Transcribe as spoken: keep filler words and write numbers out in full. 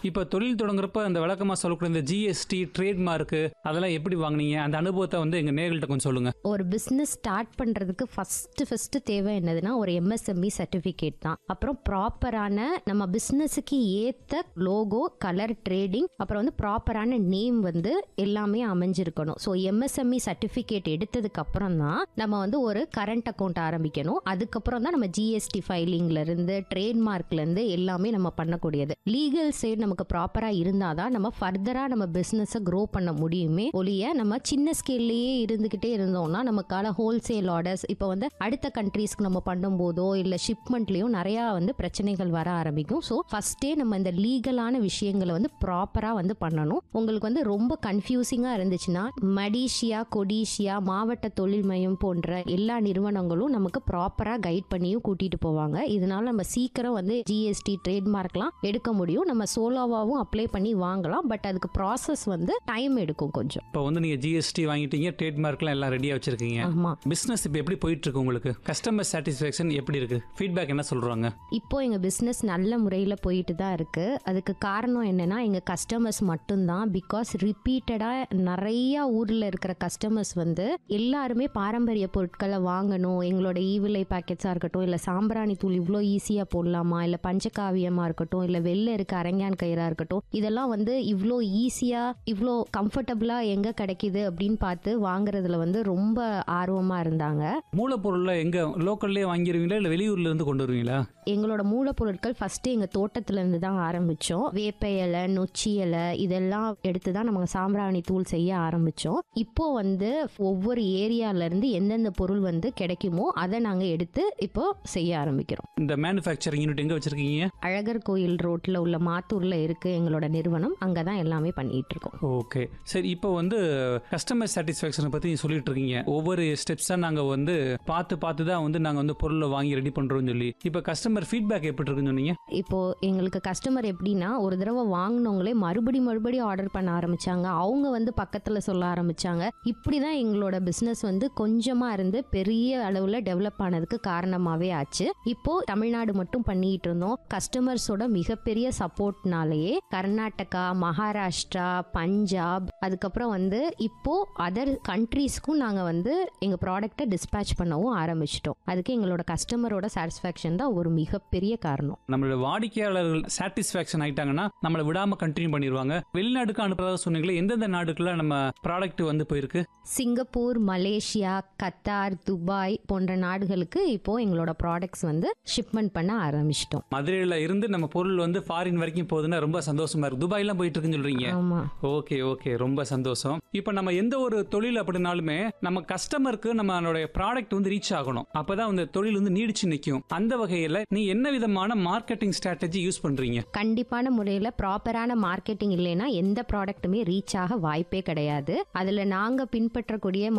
இப்போ தொழில் தொடங்குறப்ப அந்த வழக்கமாக சொல்லக்கூடிய இந்த ஜிஎஸ்டி ட்ரேட்மார்க்கு அதெல்லாம் எப்படி வாங்குனீங்க? அந்த அனுபவத்தை வந்து எங்கள் நேர்கள்ட்ட கொஞ்சம் சொல்லுங்க. ஒரு பிஸ்னஸ் ஸ்டார்ட் பண்ணுறதுக்கு ஃபஸ்ட்டு ஃபஸ்ட்டு தேவை என்னதுன்னா ஒரு எம்எஸ்எம்இ சர்டிஃபிகேட் தான். அப்புறம் ப்ராப்பரான நம்ம பிஸ்னஸுக்கு ஏற்ற லோகோ, கலர், ட்ரேடிங், அப்புறம் வந்து ப்ராப்பரான நேம் வந்து எல்லாமே அமைஞ்சிருக்கணும். ஸோ எம்எஸ்எம்இ சர்டிஃபிகேட் எடுத்ததுக்கு அப்புறம் தான் நம்ம வந்து ஒரு கரண்ட் அக்கௌண்ட் ஆரம்பிக்கணும். அதுக்கப்புறம் தான் நம்ம ஜிஎஸ்டி ஃபைலிங்ல இருந்து ட்ரேட்மார்க்ல இருந்து எல்லாமே நம்ம பண்ணக்கூடியது. லீகல் சைடு நமக்கு ப்ராப்பரா இருந்தாதான் நம்ம ஃபர்தரா நம்ம பிசினஸை க்ரோ பண்ண முடியுமே ஒழிய நம்ம சின்ன ஸ்கேல்லையே இருந்துகிட்டே இருந்தோம்னா நமக்கான ஹோல்சேல் ஆர்டர்ஸ் இப்போ வந்து அடுத்த கண்ட்ரீஸ்க்கு நம்ம பண்ணும் போதோ இல்ல ஷிப்மெண்ட்லயும் நிறைய வந்து பிரச்சனைகள் வர ஆரம்பிக்கும். ஸோ ஃபர்ஸ்டே நம்ம இந்த லீகலான விஷயங்களை வந்து ப்ராப்பரா வந்து பண்ணணும். உங்களுக்கு வந்து ரொம்ப கன்ஃபியூசிங்கா இருந்துச்சுன்னா மடிஷியா, கொடிஷியா, மாவட்ட தொழில் மையம் போன்ற எல்லா நிறுவனங்களும் நமக்கு ப்ராப்பரா கைட் பண்ணியும் கூட்டிட்டு போவாங்க. இதனால நம்ம சீக்கிரம் வந்து ஜிஎஸ்டி ட்ரேட்மார்க்லாம் எடுக்க முடியும். நம்ம சோலோவாவும் அப்ளை பண்ணி வாங்கலாம். பட் அதுக்கு ப்ராசஸ் வந்து டைம் எடுக்கும் கொஞ்சம். இப்போ வந்து நீங்க ஜிஎஸ்டி வாங்கிட்டீங்க, ட்ரேட்மார்க்லாம் எல்லாம் ரெடியா வச்சிருக்கீங்க. ஆமா. பிசினஸ் இப்போ எப்படி போயிட்டு இருக்கு? உங்களுக்கு கஸ்டமர் சாட்டிஸ்ஃபேக்ஷன் எப்படி இருக்கு? ஃபீட்பேக் என்ன சொல்றாங்க? இப்போ எங்க பிசினஸ் நல்ல முறையில் போயிட்டு தான் இருக்கு. அதுக்கு காரணம் என்னன்னா எங்க கஸ்டமர்ஸ் மட்டும்தான். பிகாஸ் ரிப்பீட்டடா நிறைய ஊர்ல இருக்கிற கஸ்டமர்ஸ் வந்து எல்லாருமே பாரம்பரிய பொருட்களை வாங்கணும். எங்களோட ஈவிலை பேக்கெட்ஸா இருக்கட்டும், இல்ல சாம்பிராணி தூள் இவ்வளோ ஈஸியா போடலாமா, இல்ல பஞ்சகாவியமா இருக்கட்டும், இல்ல வெளில இருக்க அரங்கான் கயிறா இருக்கட்டும், இதெல்லாம் வந்து இவ்வளோ ஈஸியா இவ்வளோ கம்ஃபர்டபுளா எங்க கிடைக்குது அப்படின்னு பார்த்து வாங்குறதுல வந்து ரொம்ப ஆர்வமா இருந்தாங்க. மூலப்பொருள்ல எங்க லோக்கல்லே வாங்கிடுவீங்களா இல்ல வெளியூர்ல இருந்து கொண்டு வருவீங்களா? எங்களோட மூலப்பொருட்கள் ஃபர்ஸ்ட் எங்க தோட்டத்துல இருந்து தான் ஆரம்பிச்சோம். வேப்ப இலை, நொச்சி இலை இதெல்லாம் எடுத்து தான் நம்ம சாம்பிராணி தூள் செய்ய ஆரம்பிச்சோம். இப்போ வந்து ஒவ்வொரு ஏரியால இருந்து எந்தெந்த பொருள் வந்து கிடைக்குமோ அதை நாங்க எடுத்து இப்போ செய்ய ஆரம்பிக்கிறோம். இந்த மேனுஃபேக்சரிங் யூனிட் எங்க வச்சிருக்கீங்க? அழகர் கோயில் ரோட்ல உள்ள மாத்தூர்ல இருக்கு எங்களோட நிறுவனம். அங்கதான் எல்லாமே பண்ணிட்டு இருக்கோம். ஓகே, சரி. இப்போ வந்து கஸ்டமர் சாட்டிஸ்ஃபேக்ஷனை பத்தி சொல்லிட்டு இருக்கீங்க. ஒவ்வொரு ஸ்டெப்ஸா நாங்க வந்து பார்த்து பார்த்து தான் வந்து நாங்க வந்து பொருளை வாங்கி ரெடி பண்றோம்னு சொல்லி, இப்போ கஸ்டமர் ஃபீட்பேக் எப்படி இருக்குன்னு சொன்னீங்க? இப்போ எங்களுக்கு கஸ்டமர் எப்படின்னா ஒரு தடவை வாங்கினவங்களே மறுபடி மறுபடி ஆர்டர் பண்ண ஆரம்பிச்சாங்க. அவங்க வந்து பக்கத்துல சொல்ல ஆரம்பிச்சாங்க. இப்படிதான் எங்களோட பிசினஸ் வந்து கொஞ்சமா இருந்து பெரிய அளவுல டெவலப் ஆனதுக்கு காரணமாவே ஆச்சு. இப்போ தமிழ்நாடு மட்டும் பண்ணிட்டு இருந்தோம். கஸ்டமர்ஸோட மிகப்பெரிய சப்போர்ட்னாலேயே கர்நாடகா, மகாராஷ்டிரா, பஞ்சாப், அதுக்கப்புறம் வந்து இப்போ அதர் கண்ட்ரீஸ்க்கும் நாங்க வந்து எங்க ப்ராடக்ட்டை டிஸ்பேச் பண்ணவும் ஆரம்பிச்சிட்டோம். அதுக்கு எங்களோட கஸ்டமரோட சாட்டிஸ்ஃபேக்ஷன் தான் ஒரு மிகப்பெரிய காரணம். நம்மளோட வாடிக்கையாளர்கள் சாட்டிஸ்ஃபேக்ஷன் ஆயிட்டாங்கன்னா நம்மளை விடாம கண்டினியூ பண்ணிடுவாங்க. வெளிநாடுக்கு அனுப்புறதா சொன்னீங்களே, எந்தெந்த நாடுக்குள்ள நம்ம ப்ராடக்ட் வந்து போயிருக்கு? சிங்கப்பூர், மலேசியா, கத்தார், துபாய் போன்ற நாடுகளுக்கு இப்போ எங்களோட ப்ராடக்ட்ஸ் வந்து ஷிப்மெண்ட் பண்ண ஆரம்பிச்சிட்டோம். மதுரையில இருந்து நம்ம பொருள் வந்து ஃபாரின் வரைக்கும் போகுதுன்னா ரொம்ப சந்தோஷமா இருக்கு. துபாய்லாம் போயிட்டு இருக்குன்னு சொல்றீங்க. ஆமா. ஓகே ஓகே, ரொம்ப சந்தோஷம். இப்போ நம்ம எந்த ஒரு தொழில் அப்படின்னாலுமே நம்ம கஸ்டமருக்கு நம்மளுடைய ப்ராடக்ட் வந்து ரீச் ஆகணும். அப்பதான் அந்த தொழில் வந்து நீடிச்சு நிற்கும். அந்த வகையில நீ என்ன விதமான மார்க்கெட்டிங் ஸ்ட்ராட்டஜி யூஸ் பண்றீங்க? கண்டிப்பான முறையில ப்ராப்பரான மார்க்கெட்டிங் இல்லைன்னா எந்த ப்ராடக்ட்டுமே ரீச் ஆக வாய்ப்பே கிடையாது. அதுல நாங்க பின்பற்றக்கூடிய